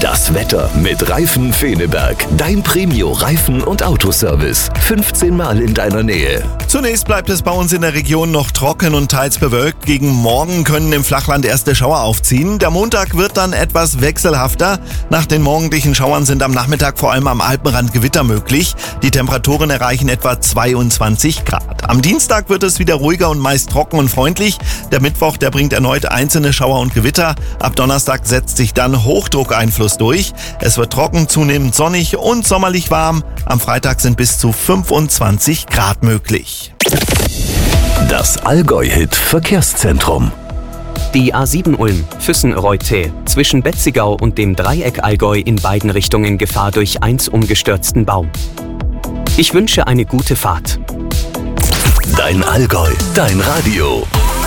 Das Wetter mit Reifen Feneberg. Dein Premio-Reifen- und Autoservice. 15 Mal in deiner Nähe. Zunächst bleibt es bei uns in der Region noch trocken und teils bewölkt. Gegen Morgen können im Flachland erste Schauer aufziehen. Der Montag wird dann etwas wechselhafter. Nach den morgendlichen Schauern sind am Nachmittag vor allem am Alpenrand Gewitter möglich. Die Temperaturen erreichen etwa 22 Grad. Am Dienstag wird es wieder ruhiger und meist trocken und freundlich. Der Mittwoch, der bringt erneut einzelne Schauer und Gewitter. Ab Donnerstag setzt sich dann Hochdruckeinfluss durch. Es wird trocken, zunehmend sonnig und sommerlich warm. Am Freitag sind bis zu 25 Grad möglich. Das Allgäu-Hit Verkehrszentrum. Die A7 Ulm, Füssen-Reute, zwischen Betzigau und dem Dreieck Allgäu in beiden Richtungen Gefahr durch 1 umgestürzten Baum. Ich wünsche eine gute Fahrt. Dein Allgäu, dein Radio.